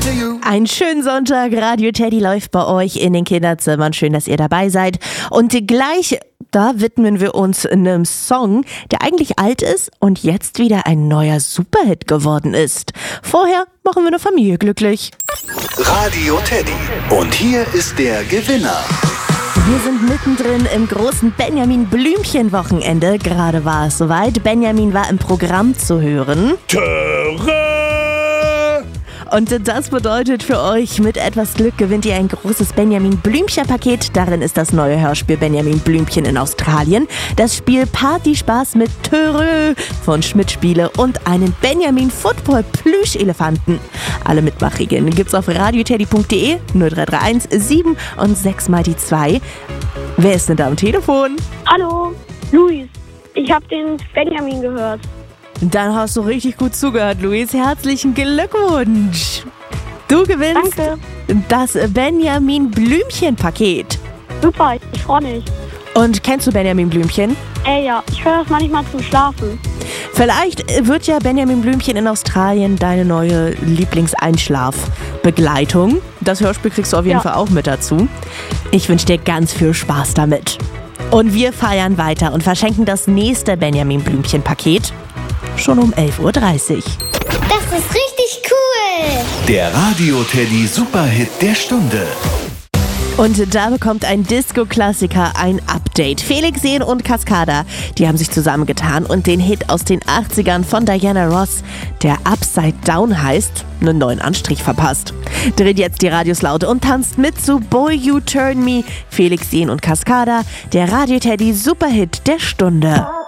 Einen schönen Sonntag, Radio Teddy läuft bei euch in den Kinderzimmern. Schön, dass ihr dabei seid. Und gleich, da widmen wir uns einem Song, der eigentlich alt ist und jetzt wieder ein neuer Superhit geworden ist. Vorher machen wir eine Familie glücklich. Radio Teddy. Und hier ist der Gewinner. Wir sind mittendrin im großen Benjamin Blümchen-Wochenende. Gerade war es soweit. Benjamin war im Programm zu hören. Und das bedeutet für euch, mit etwas Glück gewinnt ihr ein großes Benjamin Blümchen-Paket. Darin ist das neue Hörspiel Benjamin Blümchen in Australien, das Spiel Partyspaß mit Törö von Schmidt Spiele und einen Benjamin Football Plüschelefanten. Alle Mitmachregeln gibt's auf radioteddy.de 0331 7 und 6 mal die 2. Wer ist denn da am Telefon? Hallo, Luis. Ich habe den Benjamin gehört. Dann hast du richtig gut zugehört, Luis. Herzlichen Glückwunsch. Du gewinnst das Benjamin Blümchen-Paket. Super, ich freue mich. Und kennst du Benjamin Blümchen? Ja, ich höre das manchmal zum Schlafen. Vielleicht wird ja Benjamin Blümchen in Australien deine neue Lieblingseinschlafbegleitung. Das Hörspiel kriegst du auf jeden Fall auch mit dazu. Ich wünsche dir ganz viel Spaß damit. Und wir feiern weiter und verschenken das nächste Benjamin Blümchen-Paket schon um 11.30 Uhr. Das ist richtig cool. Der Radio Teddy Superhit der Stunde. Und da bekommt ein Disco-Klassiker ein Update. Felix Jähn und Cascada, die haben sich zusammengetan und den Hit aus den 80ern von Diana Ross, der Upside Down heißt, einen neuen Anstrich verpasst. Dreht jetzt die Radios laut und tanzt mit zu Boy You Turn Me. Felix Jähn und Cascada, der Radio Teddy Superhit der Stunde.